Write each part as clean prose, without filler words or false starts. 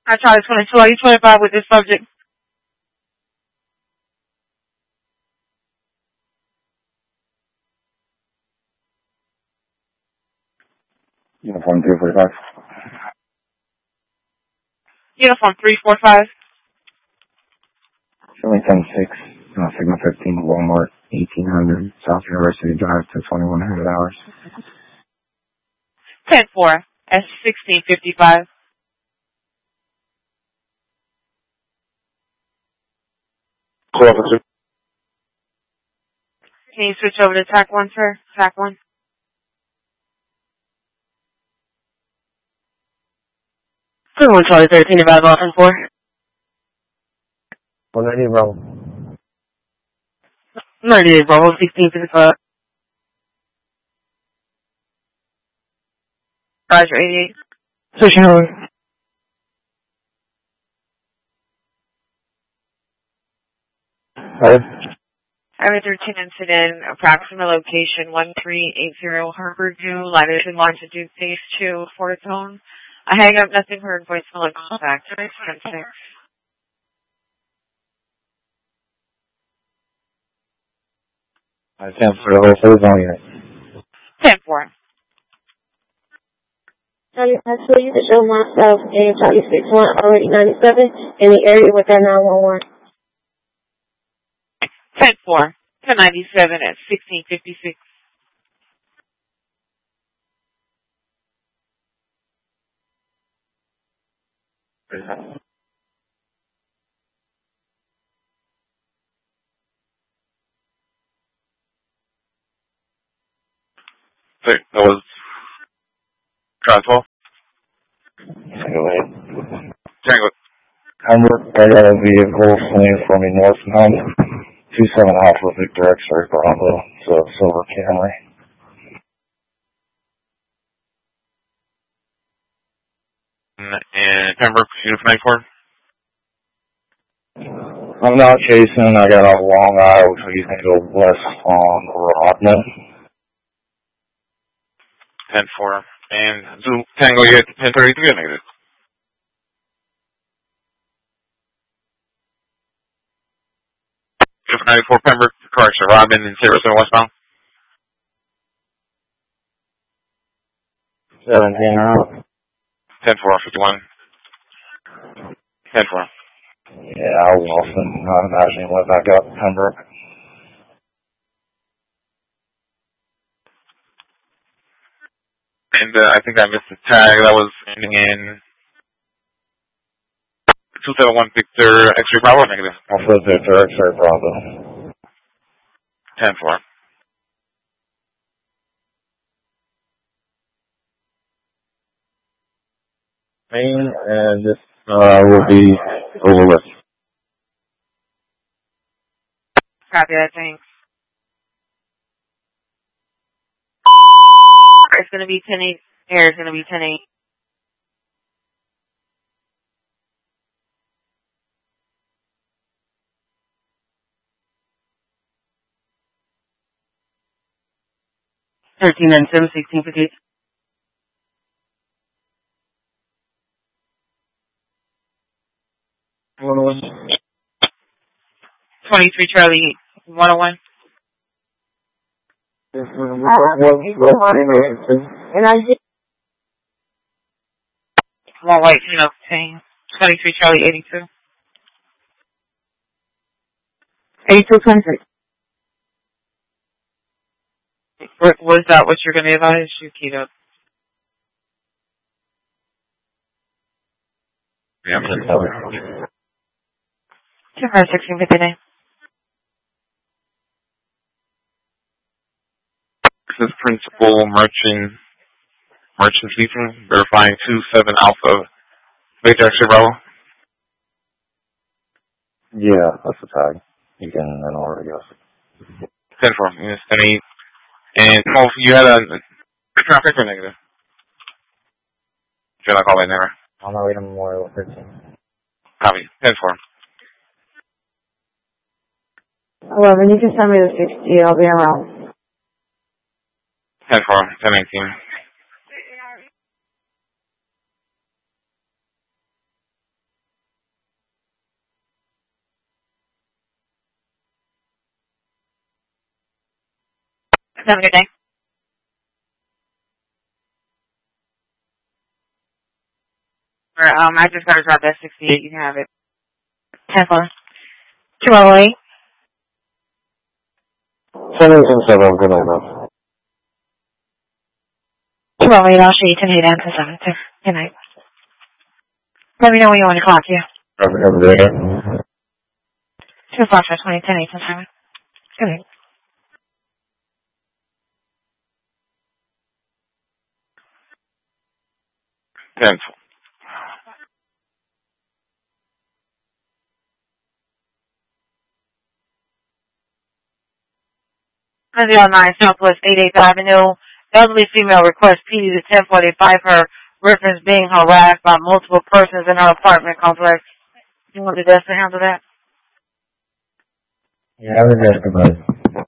I tried 22. Are you 25 with this subject? Uniform 345. Uniform 345. Philly 10-6, Sigma 15, Walmart, 1800, South University Drive to 2100 hours. 10-4. That's 1655. Officer. Can you switch over to TAC 1, sir? TAC 1. Someone Charlie 13 about Golfing 4. 190 Bravo. 98 Bravo 1655. Roger, 88. Switching over. Highway 13 incident, approximate location 1380 Harborview, latitude longitude phase 2, Fort Zone. I hang up, nothing heard, voicemail and call back. 10-6. 10-4. Charlie, actually, you can show myself and Charlie 61 already 97 in the area with that 911. 10-4. 1097 at 1656. That was Transwell. Tango. I got a vehicle fleeing from me northbound, 27 Alpha Victor X-ray Bravo, it's a silver Camry. And Pembroke, Uniform 94. I'm not chasing, I got a long eye, which you can go west on Rodman. 10-4. And Zoo Tango, you had 1033 or negative? Uniform 94, Pembroke, correction, Rodman and 07 westbound. 17 around. 10-4, 51. 10-4. Yeah, I was also not imagining what I got Pembroke. And I think I missed the tag. That was ending in 271 Victor X-ray Bravo or negative? Alpha Victor X-ray Bravo. 10-4. Main, and this will be over with. Copy that, thanks. It's going to be 10-8. Air is going to be 10-8. $13 and 1658. $101. 23 Charlie 101. And I did. One white, 23 Charlie 82. 8226. Was that what you're going to advise? You keep up. Yeah. 1659. This is Principal Merchant Leasing, verifying 27 Alpha Victor X-ray Bravo. Yeah, that's the tag. You can then already go. 10-4, yes, 10-8. And you had a traffic or negative? Should I call that never? On my way to Memorial 13. Copy. 10-4. 11, you can send me the 60, I'll be around. 10-4, 10-19. Have a good day. I just got to drop that 68. You can have it. 10-4. 208. 787, good night, man. 208, I'll show you 10-8 and 7. Good night. Let me know when you want to clock you. Every day. 2 o'clock for 20, 10, 8, and 7. Good night. Cancel. On 9 Southwest 88th Avenue. Elderly female requests PD to 1045 her reference being harassed by multiple persons in her apartment complex. You want the desk to handle that? Yeah, have a good night.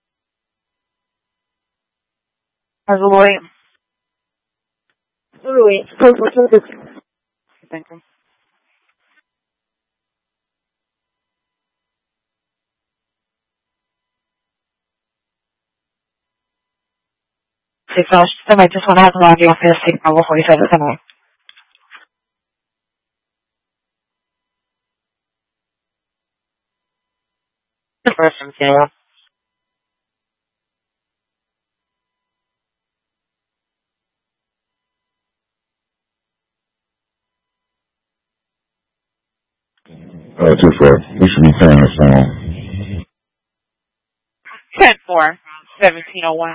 How's the lawyer? Thank you. Somebody just want to have to log you off this 647 somewhere. The first one, Sarah. Too far. We should be paying this now. 10-4, 1701.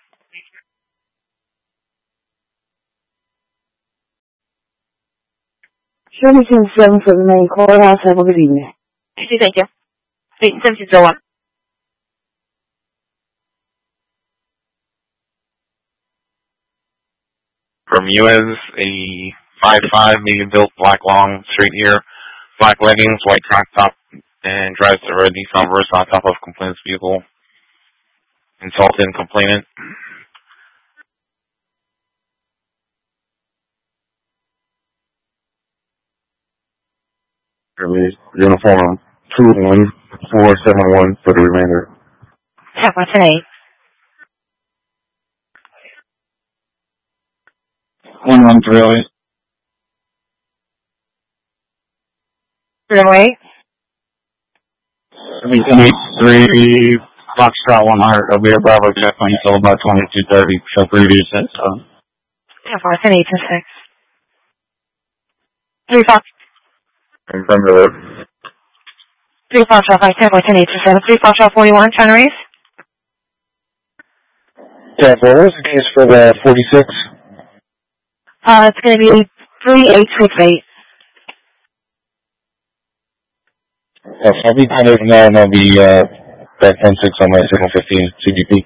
Show me 10-7 for the main courthouse. Have a good evening. Thank you. 1701. From US, a 5'5", medium-built, black long, straight hair, black leggings, white track top, and drives a red Nissan Versa on top of complainant's vehicle. Insulted complainant. Uniform 21471 for the remainder. 10-8. 113. 308. 3 Foxtrot 100. I'll be at Bravo checkpoint until about 22:30. So previous set. 10-4, 10-8, 10-6. 3 Fox. Remember that. 3 Foxtrot 5, 10-4, 10-8, 10-7. 3 Foxtrot 41, trying to raise. Yeah, so what was the case for the 46? It's going to be 3868. Yes, I'll be kind of now, and I'll be back 10-6 on my 715 CBP.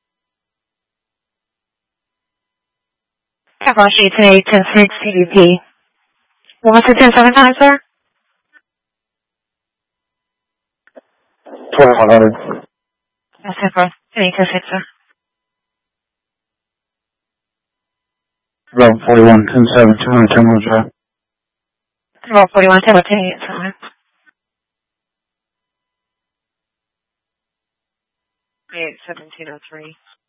10-4, 10-8, 10-6, CDP. What was the 10-7 time, sir? 2100. That's 10-4, 10-8, 10-6, sir. Bravo 41, 10-7, 210 will drive. 41, 10-4, 10-8, 10-7. 1703.